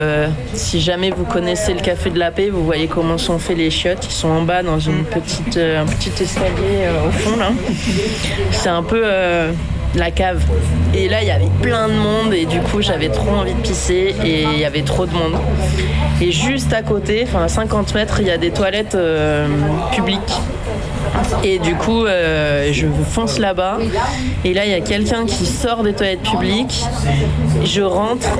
Si jamais vous connaissez le Café de la Paix, vous voyez comment sont faits les chiottes. Ils sont en bas dans un petit escalier au fond là. C'est un peu la cave. Et là, il y avait plein de monde et du coup, j'avais trop envie de pisser et il y avait trop de monde. Et juste à côté, à 50 mètres, il y a des toilettes publiques. Et du coup, je fonce là-bas. Et là, il y a quelqu'un qui sort des toilettes publiques. Je rentre